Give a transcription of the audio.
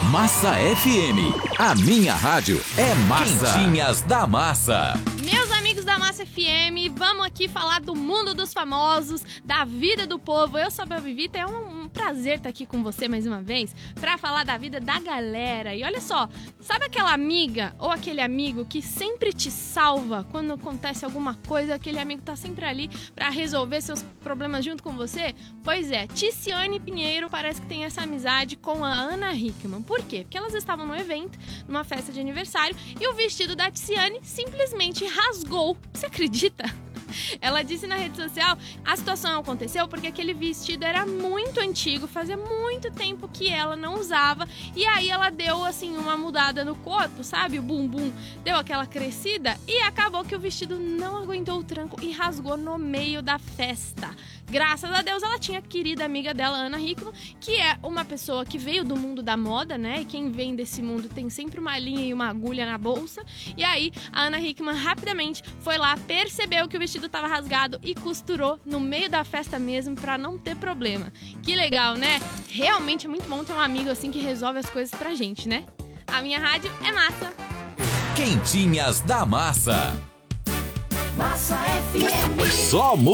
Massa FM. A minha rádio é massa. Quentinhas da Massa. Meus amigos da Massa FM, vamos aqui falar do mundo dos famosos, da vida do povo. Eu sou a Bel Vivita, é um prazer estar aqui com você mais uma vez pra falar da vida da galera. E olha só, sabe aquela amiga ou aquele amigo que sempre te salva quando acontece alguma coisa? Aquele amigo tá sempre ali pra resolver seus problemas junto com você? Pois é, Ticiane Pinheiro parece que tem essa amizade com a Ana Hickman. Por quê? Porque elas estavam no evento, numa festa de aniversário, e o vestido da Ticiane simplesmente rasgou. Você acredita? Ela disse na rede social, a situação aconteceu porque aquele vestido era muito antigo, fazia muito tempo que ela não usava, e aí ela deu assim uma mudada no corpo, sabe? O bumbum deu aquela crescida e acabou que o vestido não aguentou o tranco e rasgou no meio da festa. Graças a Deus ela tinha a querida amiga dela, Ana Hickman, que é uma pessoa que veio do mundo da moda, né? E quem vem desse mundo tem sempre uma linha e uma agulha na bolsa. E aí a Ana Hickman rapidamente foi lá, percebeu que o vestido estava rasgado e costurou no meio da festa mesmo pra não ter problema. Que legal, né? Realmente é muito bom ter um amigo assim que resolve as coisas pra gente, né? A minha rádio é massa. Quentinhas da Massa. Massa FM. Só